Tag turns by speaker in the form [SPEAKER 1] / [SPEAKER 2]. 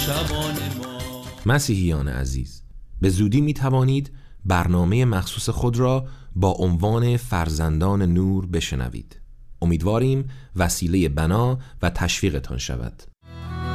[SPEAKER 1] مسیحیان عزیز، به زودی می توانید برنامه مخصوص خود را با عنوان فرزندان نور بشنوید. امیدواریم وسیله بنا و تشویقتان شود.